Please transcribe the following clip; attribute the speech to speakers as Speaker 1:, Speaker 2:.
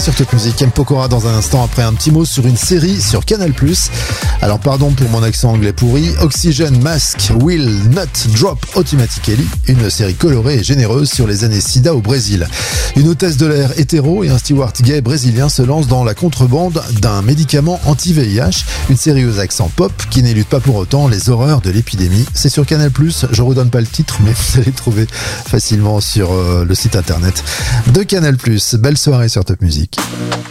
Speaker 1: Sur Top Music, M. Pokora dans un instant après un petit mot sur une série sur Canal+. Alors pardon pour mon accent anglais pourri. Oxygen Mask Will Not Drop Automatically, une série colorée et généreuse sur les années SIDA au Brésil. Une hôtesse de l'air hétéro et un steward gay brésilien se lancent dans la contrebande d'un médicament anti-VIH, une série aux accents pop qui n'élude pas pour autant les horreurs de l'épidémie. C'est sur Canal+, je redonne pas le titre mais vous allez le trouver facilement sur le site internet de Canal+. Belle soirée sur Top Music.